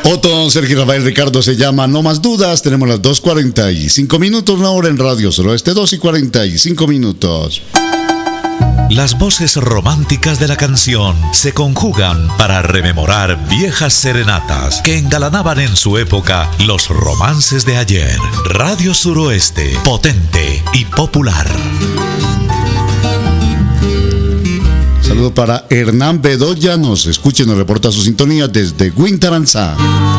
Otto, Sergio Rafael Ricardo se llama No Más Dudas. Tenemos las 2:45 minutos, una hora en Radio Suroeste, 2:45 minutos. Las voces románticas de la canción se conjugan para rememorar viejas serenatas que engalanaban en su época los romances de ayer. Radio Suroeste, potente y popular. Saludo para Hernán Bedoya, nos escucha y nos reporta su sintonía desde Guintaranzá.